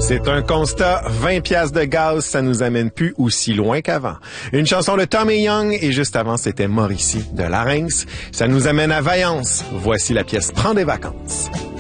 C'est un constat, 20 piastres de gaz, ça nous amène plus aussi loin qu'avant. Une chanson de Tommy Young et juste avant, c'était Mauricie de Larynx. Ça nous amène à Vaillance. Voici la pièce Prends des vacances.